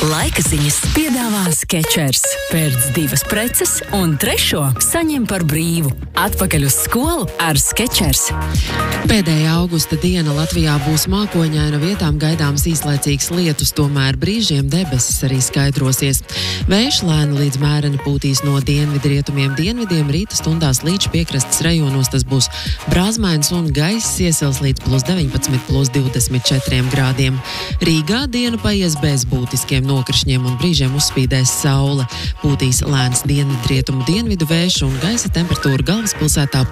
Laika ziņas piedāvā Skechers. Pērc 2 preces un 3. saņem par brīvu. Atpakaļ uz skolu ar Skechers. Pēdējā augusta diena Latvijā būs mākoņaina, vietām gaidāms īslaicīgs lietus, tomēr brīžiem debesis arī skaidrosies. Vējš lēni līdz mēreni pūtīs no dienvidrietumiem dienvidiem, rīta stundās līdz piekrastes rajonos tas būs brāzmains un gaiss iesils līdz +19, +24 grādiem. Rīgā diena paies bez būtiskiem nokrišņiem un brīžiem uzspīdēs saule. Pūtīs lēns dienvidrietumu dienvidu vējš un gaisa temperatūra galvaspilsētā